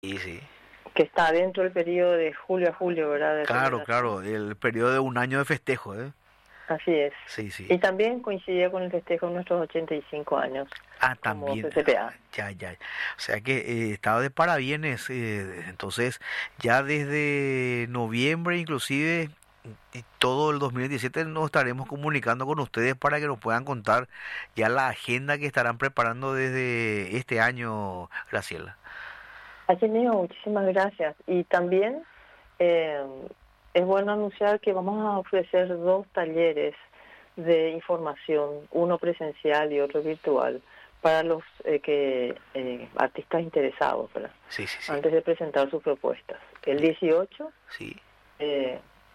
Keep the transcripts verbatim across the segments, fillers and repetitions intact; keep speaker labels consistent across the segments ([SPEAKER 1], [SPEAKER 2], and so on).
[SPEAKER 1] Sí, sí.
[SPEAKER 2] Que está dentro del periodo de julio a julio, ¿verdad? De
[SPEAKER 1] Claro,
[SPEAKER 2] celebración.
[SPEAKER 1] claro, el periodo de un año de festejo, ¿eh?
[SPEAKER 2] Así es.
[SPEAKER 1] Sí, sí.
[SPEAKER 2] Y también coincide con el festejo de nuestros ochenta y cinco años
[SPEAKER 1] Ah,
[SPEAKER 2] como
[SPEAKER 1] también.
[SPEAKER 2] C C P A.
[SPEAKER 1] Ya, ya. O sea que eh, estaba de parabienes. Eh, entonces, ya desde noviembre, inclusive, y todo el dos mil diecisiete nos estaremos comunicando con ustedes para que nos puedan contar ya la agenda que estarán preparando desde este año, Graciela.
[SPEAKER 2] Así mismo, muchísimas gracias. Y también eh, es bueno anunciar que vamos a ofrecer dos talleres de información, uno presencial y otro virtual, para los eh, que eh, artistas interesados, ¿verdad?
[SPEAKER 1] Sí, sí, sí.
[SPEAKER 2] Antes de presentar sus propuestas. El dieciocho
[SPEAKER 1] Sí.
[SPEAKER 2] eh,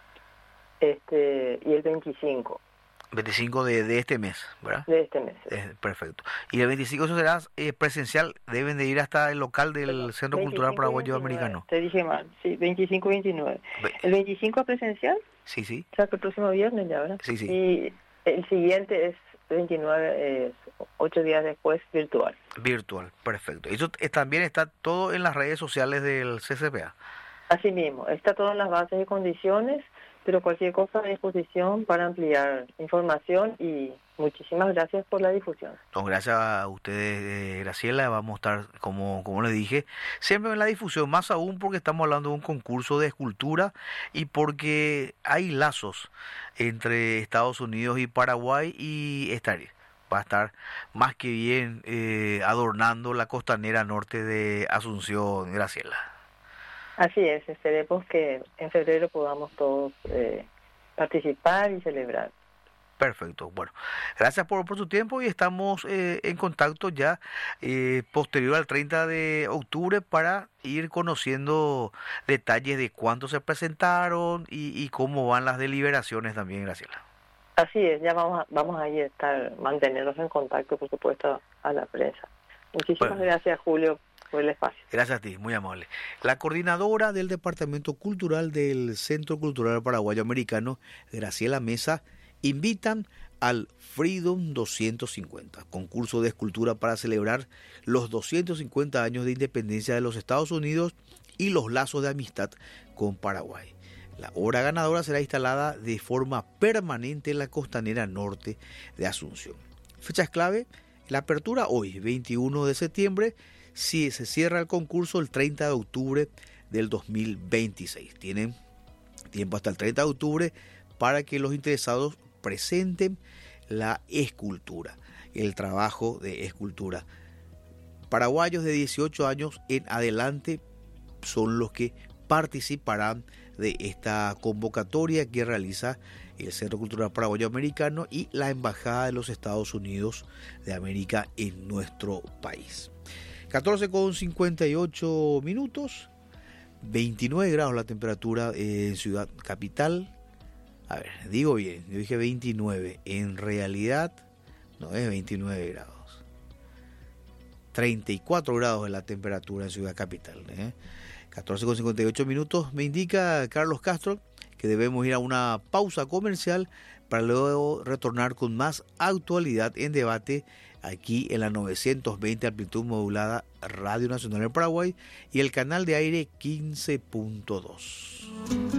[SPEAKER 2] este y el veinticinco
[SPEAKER 1] veinticinco de, de este mes, ¿verdad?
[SPEAKER 2] de este mes.
[SPEAKER 1] Eh, perfecto. Y el veinticinco eso será eh, presencial, deben de ir hasta el local del
[SPEAKER 2] Perdón,
[SPEAKER 1] Centro Cultural
[SPEAKER 2] veinticinco y
[SPEAKER 1] Paraguayo
[SPEAKER 2] veintinueve,
[SPEAKER 1] Americano.
[SPEAKER 2] te dije mal, sí, veinticinco y veintinueve.
[SPEAKER 1] Ve-
[SPEAKER 2] El veinticinco es presencial,
[SPEAKER 1] Sí, sí,
[SPEAKER 2] o sea que el próximo viernes ya, ¿verdad?
[SPEAKER 1] sí, sí.
[SPEAKER 2] Y el siguiente es veintinueve, es ocho días después, virtual.
[SPEAKER 1] Virtual, perfecto. Eso eh, también está todo en las redes sociales del C C P A.
[SPEAKER 2] Así mismo, está todo en las bases y condiciones, pero cualquier cosa a disposición para ampliar información y muchísimas gracias por la difusión.
[SPEAKER 1] No, gracias a ustedes, eh, Graciela, vamos a estar, como, como les dije, siempre en la difusión, más aún porque estamos hablando de un concurso de escultura y porque hay lazos entre Estados Unidos y Paraguay y estaré. Va a estar más que bien eh, adornando la costanera norte de Asunción, Graciela.
[SPEAKER 2] Así es, esperemos que en febrero podamos todos eh, participar y celebrar.
[SPEAKER 1] Perfecto, bueno, gracias por, por su tiempo y estamos eh, en contacto ya eh, posterior al treinta de octubre para ir conociendo detalles de cuánto se presentaron y, y cómo van las deliberaciones también, Graciela.
[SPEAKER 2] Así es, ya vamos a, vamos a ir a estar, mantenernos en contacto, por supuesto, a la prensa. Muchísimas
[SPEAKER 1] Bueno.
[SPEAKER 2] gracias, Julio, por el espacio.
[SPEAKER 1] Gracias a ti, muy amable. La coordinadora del Departamento Cultural del Centro Cultural Paraguayo Americano, Graciela Mesa, invitan al Freedom doscientos cincuenta, concurso de escultura para celebrar los doscientos cincuenta años de independencia de los Estados Unidos y los lazos de amistad con Paraguay. La obra ganadora será instalada de forma permanente en la costanera norte de Asunción. Fechas clave: la apertura hoy, veintiuno de septiembre, si se cierra el concurso el treinta de octubre del dos mil veintiséis. Tienen tiempo hasta el treinta de octubre para que los interesados presenten la escultura, el trabajo de escultura. Paraguayos de dieciocho años en adelante son los que participarán de esta convocatoria que realiza el Centro Cultural Paraguayo Americano y la Embajada de los Estados Unidos de América en nuestro país. catorce con cincuenta y ocho minutos, veintinueve grados la temperatura en Ciudad Capital. A ver, digo bien, yo dije veintinueve, en realidad no es veintinueve grados. treinta y cuatro grados es la temperatura en Ciudad Capital. ¿eh? catorce con cincuenta y ocho minutos, me indica Carlos Castro que debemos ir a una pausa comercial para luego retornar con más actualidad en debate aquí en la novecientos veinte amplitud modulada Radio Nacional del Paraguay y el canal de aire quince punto dos.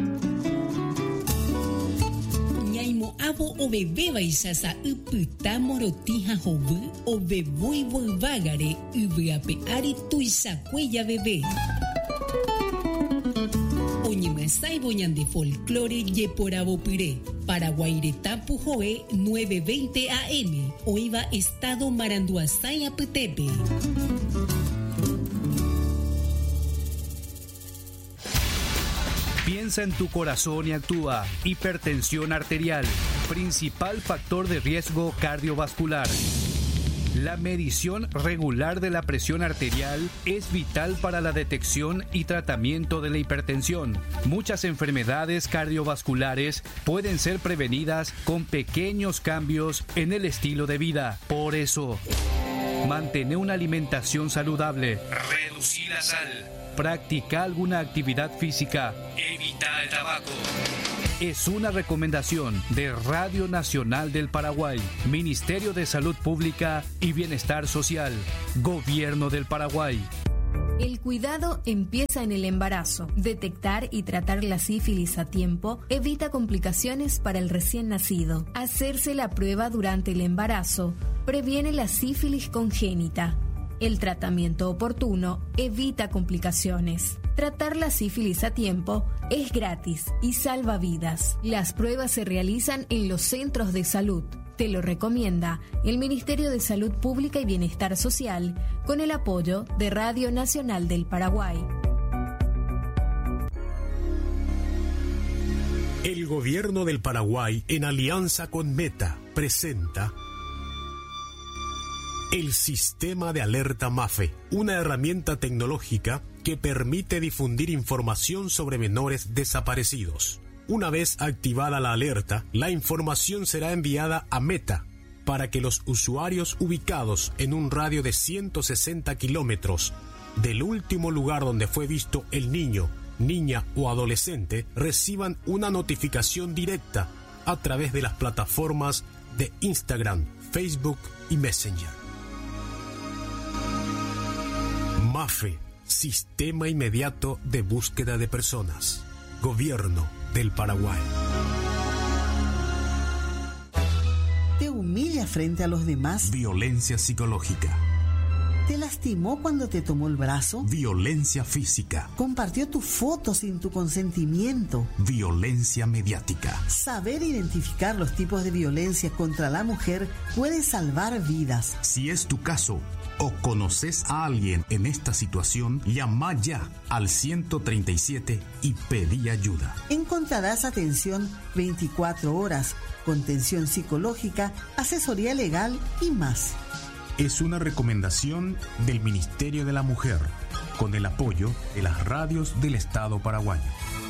[SPEAKER 3] Abo o bebé baisasa uputa morotija hobu o bebui volvagare ubiape ari tuisa cuella bebé. Oñemasai boñan de folclore ye por abopiré. Paraguairetapu joe nueve veinte A M. Oiva estado Maranduasay Aputepe.
[SPEAKER 4] Piensa en tu corazón y actúa. Hipertensión arterial, principal factor de riesgo cardiovascular. La medición regular de la presión arterial es vital para la detección y tratamiento de la hipertensión. Muchas enfermedades cardiovasculares pueden ser prevenidas con pequeños cambios en el estilo de vida. Por eso, mantén una alimentación saludable. Reducir la sal. Practica alguna actividad física. Evita el tabaco. Es una recomendación de Radio Nacional del Paraguay, Ministerio de Salud Pública y Bienestar Social, Gobierno del Paraguay.
[SPEAKER 5] El cuidado empieza en el embarazo. Detectar y tratar la sífilis a tiempo evita complicaciones para el recién nacido. Hacerse la prueba durante el embarazo previene la sífilis congénita. El tratamiento oportuno evita complicaciones. Tratar la sífilis a tiempo es gratis y salva vidas. Las pruebas se realizan en los centros de salud. Te lo recomienda el Ministerio de Salud Pública y Bienestar Social con el apoyo de Radio Nacional del Paraguay.
[SPEAKER 6] El Gobierno del Paraguay, en alianza con Meta, presenta el Sistema de Alerta MAFE, una herramienta tecnológica que permite difundir información sobre menores desaparecidos. Una vez activada la alerta, la información será enviada a Meta para que los usuarios ubicados en un radio de ciento sesenta kilómetros del último lugar donde fue visto el niño, niña o adolescente reciban una notificación directa a través de las plataformas de Instagram, Facebook y Messenger. MAFE, Sistema Inmediato de Búsqueda de Personas. Gobierno del Paraguay.
[SPEAKER 7] ¿Te humilla frente a los demás?
[SPEAKER 6] Violencia psicológica.
[SPEAKER 7] ¿Te lastimó cuando te tomó el brazo?
[SPEAKER 6] Violencia física.
[SPEAKER 7] ¿Compartió tu foto sin tu consentimiento?
[SPEAKER 6] Violencia mediática.
[SPEAKER 7] Saber identificar los tipos de violencia contra la mujer puede salvar vidas.
[SPEAKER 6] Si es tu caso o conoces a alguien en esta situación, llama ya al ciento treinta y siete y pedí ayuda.
[SPEAKER 7] Encontrarás atención veinticuatro horas, contención psicológica, asesoría legal y más.
[SPEAKER 6] Es una recomendación del Ministerio de la Mujer, con el apoyo de las radios del Estado paraguayo.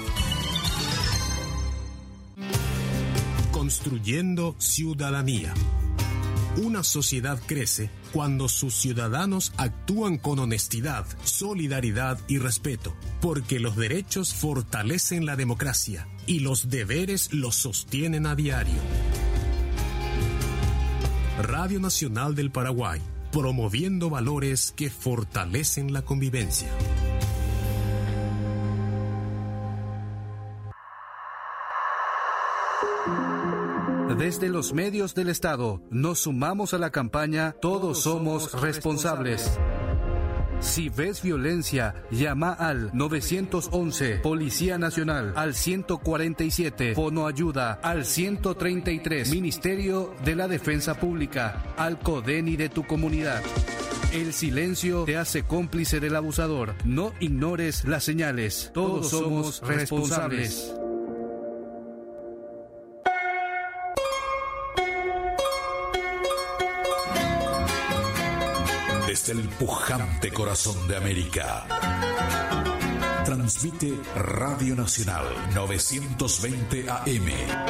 [SPEAKER 6] Construyendo ciudadanía. Una sociedad crece cuando sus ciudadanos actúan con honestidad, solidaridad y respeto, porque los derechos fortalecen la democracia y los deberes los sostienen a diario. Radio Nacional del Paraguay, promoviendo valores que fortalecen la convivencia.
[SPEAKER 4] Desde los medios del Estado, nos sumamos a la campaña Todos somos responsables. Si ves violencia, llama al nueve once, Policía Nacional, al ciento cuarenta y siete, Fono Ayuda, al ciento treinta y tres, Ministerio de la Defensa Pública, al CODENI de tu comunidad. El silencio te hace cómplice del abusador. No ignores las señales. Todos somos responsables.
[SPEAKER 8] Desde el pujante corazón de América, transmite Radio Nacional novecientos veinte A M.